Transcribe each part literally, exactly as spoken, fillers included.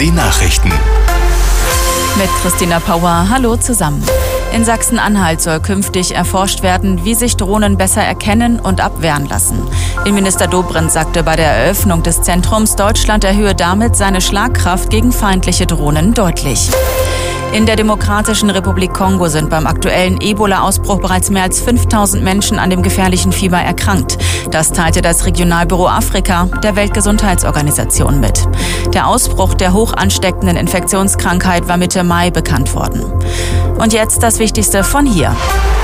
die Nachrichten. Mit Christina Pauer. Hallo zusammen. In Sachsen-Anhalt soll künftig erforscht werden, wie sich Drohnen besser erkennen und abwehren lassen. Innenminister Dobrindt sagte bei der Eröffnung des Zentrums, Deutschland erhöhe damit seine Schlagkraft gegen feindliche Drohnen deutlich. In der Demokratischen Republik Kongo sind beim aktuellen Ebola-Ausbruch bereits mehr als fünftausend Menschen an dem gefährlichen Fieber erkrankt. Das teilte das Regionalbüro Afrika der Weltgesundheitsorganisation mit. Der Ausbruch der hoch ansteckenden Infektionskrankheit war Mitte Mai bekannt worden. Und jetzt das Wichtigste von hier.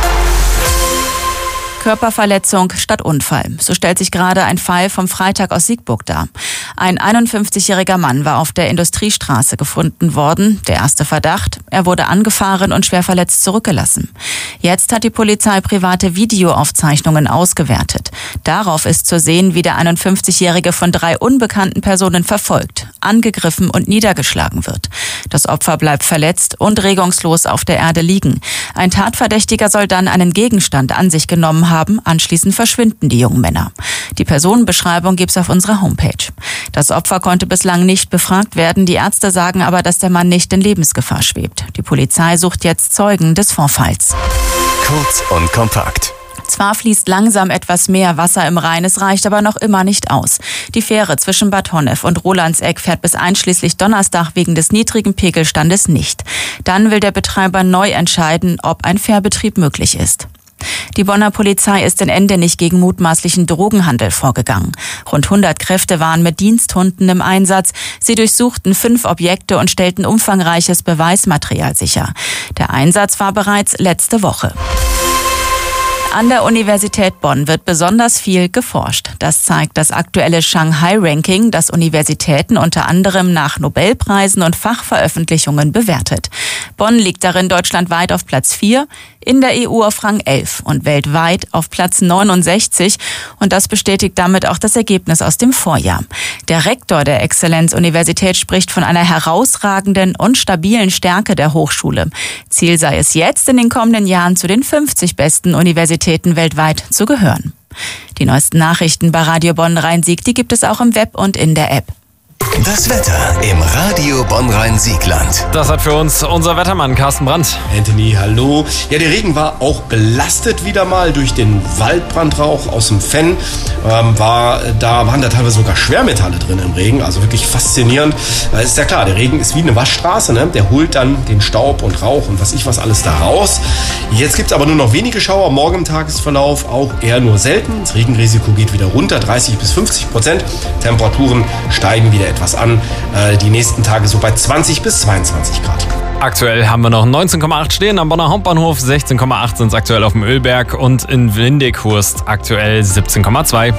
Körperverletzung statt Unfall. So stellt sich gerade ein Fall vom Freitag aus Siegburg dar. Ein einundfünfzigjähriger Mann war auf der Industriestraße gefunden worden. Der erste Verdacht, er wurde angefahren und schwer verletzt zurückgelassen. Jetzt hat die Polizei private Videoaufzeichnungen ausgewertet. Darauf ist zu sehen, wie der einundfünfzigjährige von drei unbekannten Personen verfolgt, angegriffen und niedergeschlagen wird. Das Opfer bleibt verletzt und regungslos auf der Erde liegen. Ein Tatverdächtiger soll dann einen Gegenstand an sich genommen haben. Anschließend verschwinden die jungen Männer. Die Personenbeschreibung gibt's auf unserer Homepage. Das Opfer konnte bislang nicht befragt werden. Die Ärzte sagen aber, dass der Mann nicht in Lebensgefahr schwebt. Die Polizei sucht jetzt Zeugen des Vorfalls. Kurz und kompakt. Zwar fließt langsam etwas mehr Wasser im Rhein, es reicht aber noch immer nicht aus. Die Fähre zwischen Bad Honnef und Rolandseck fährt bis einschließlich Donnerstag wegen des niedrigen Pegelstandes nicht. Dann will der Betreiber neu entscheiden, ob ein Fährbetrieb möglich ist. Die Bonner Polizei ist in Endenich gegen mutmaßlichen Drogenhandel vorgegangen. Rund hundert Kräfte waren mit Diensthunden im Einsatz. Sie durchsuchten fünf Objekte und stellten umfangreiches Beweismaterial sicher. Der Einsatz war bereits letzte Woche. An der Universität Bonn wird besonders viel geforscht. Das zeigt das aktuelle Shanghai-Ranking, das Universitäten unter anderem nach Nobelpreisen und Fachveröffentlichungen bewertet. Bonn liegt darin deutschlandweit auf Platz vier, in der E U auf Rang elf und weltweit auf Platz neunundsechzig. Und das bestätigt damit auch das Ergebnis aus dem Vorjahr. Der Rektor der Exzellenz-Universität spricht von einer herausragenden und stabilen Stärke der Hochschule. Ziel sei es jetzt, in den kommenden Jahren zu den fünfzig besten Universitäten weltweit zu gehören. Die neuesten Nachrichten bei Radio Bonn Rhein-Sieg, die gibt es auch im Web und in der App. Das Wetter im Radio Bonn-Rhein-Siegland. Das hat für uns unser Wettermann Carsten Brandt. Anthony, hallo. Ja, der Regen war auch belastet wieder mal durch den Waldbrandrauch aus dem Fenn. Ähm, war, da waren da teilweise sogar Schwermetalle drin im Regen, also wirklich faszinierend. Äh, ist ja klar, der Regen ist wie eine Waschstraße, ne? Der holt dann den Staub und Rauch und was ich was alles da raus. Jetzt gibt es aber nur noch wenige Schauer, morgen im Tagesverlauf auch eher nur selten. Das Regenrisiko geht wieder runter, dreißig bis fünfzig Prozent. Temperaturen steigen wieder etwas an. Äh, die nächsten Tage so bei zwanzig bis zweiundzwanzig Grad. Aktuell haben wir noch neunzehn Komma acht stehen am Bonner Hauptbahnhof, sechzehn Komma acht sind es aktuell auf dem Ölberg und in Windighurst aktuell siebzehn Komma zwei.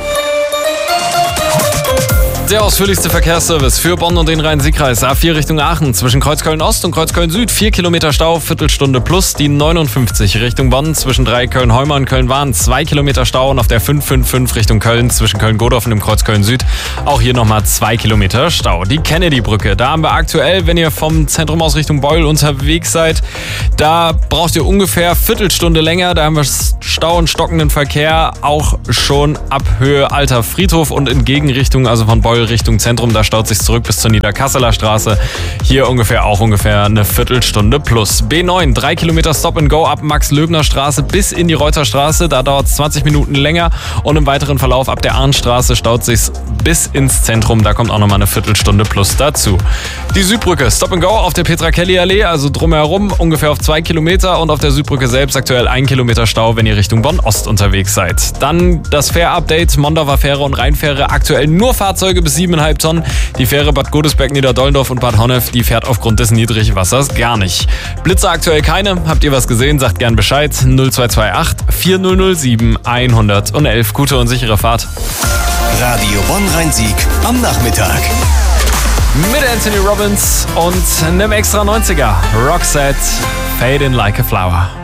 Der ausführlichste Verkehrsservice für Bonn und den Rhein-Sieg-Kreis. A vier Richtung Aachen zwischen Kreuzköln-Ost und Kreuzköln-Süd. vier Kilometer Stau, Viertelstunde plus. Die neunundfünfzig Richtung Bonn zwischen drei Köln-Heuma und Köln-Wahn. zwei Kilometer Stau. Und auf der fünf fünf fünf Richtung Köln zwischen Köln-Godorf und dem Kreuzköln-Süd. Auch hier nochmal zwei Kilometer Stau. Die Kennedy-Brücke. Da haben wir aktuell, wenn ihr vom Zentrum aus Richtung Beul unterwegs seid, da braucht ihr ungefähr Viertelstunde länger. Da haben wir Stau und stockenden Verkehr. Auch schon ab Höhe Alter Friedhof und in Gegenrichtung, also von Beul Richtung Zentrum, da staut sich zurück bis zur Niederkasseler Straße. Hier ungefähr auch ungefähr eine Viertelstunde plus. B neun, drei Kilometer Stop and Go ab Max-Löbner Straße bis in die Reuterstraße. Da dauert es zwanzig Minuten länger und im weiteren Verlauf ab der Arnstraße staut sich bis ins Zentrum. Da kommt auch nochmal eine Viertelstunde plus dazu. Die Südbrücke, Stop and Go auf der Petra-Kelly-Allee, also drumherum ungefähr auf zwei Kilometer und auf der Südbrücke selbst aktuell ein Kilometer Stau, wenn ihr Richtung Bonn-Ost unterwegs seid. Dann das Fähr-Update, Mondorfer Fähre und Rheinfähre, aktuell nur Fahrzeuge bis sieben Komma fünf Tonnen. Die Fähre Bad Godesberg, Niederdollendorf und Bad Honnef, die fährt aufgrund des Niedrigwassers gar nicht. Blitze aktuell keine. Habt ihr was gesehen? Sagt gern Bescheid. null zwei zwei acht vier null null sieben eins eins eins. Gute und sichere Fahrt. Radio Bonn-Rhein-Sieg am Nachmittag. Mit Anthony Robbins und einem extra neunziger. Roxette, Fade in Like a Flower.